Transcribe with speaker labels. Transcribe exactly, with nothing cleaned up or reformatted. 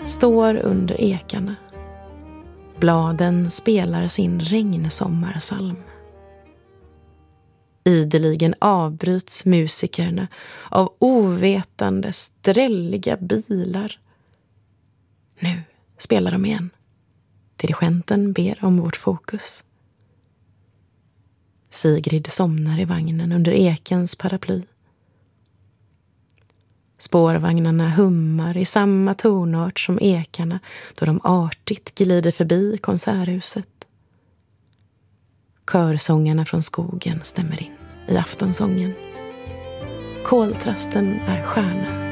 Speaker 1: står under ekarna. Bladen spelar sin regnsommarsalm. Ideligen avbryts musikerna av ovetande, strälliga bilar. Nu spelar de igen. Dirigenten ber om vårt fokus. Sigrid somnar i vagnen under ekens paraply. Spårvagnarna hummar i samma tonart som ekarna då de artigt glider förbi konserthuset. Körsångarna från skogen stämmer in i aftonsången. Koltrasten är stjärna.